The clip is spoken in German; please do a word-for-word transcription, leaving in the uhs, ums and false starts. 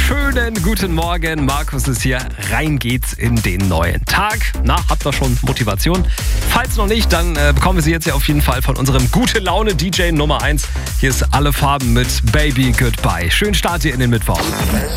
Schönen guten Morgen, Markus ist hier. Rein geht's in den neuen Tag. Na, habt ihr schon Motivation? Falls noch nicht, dann äh, bekommen wir sie jetzt ja auf jeden Fall von unserem Gute-Laune-D J Nummer eins. Hier ist Alle Farben mit Baby Goodbye. Schönen Start hier in den Mittwoch.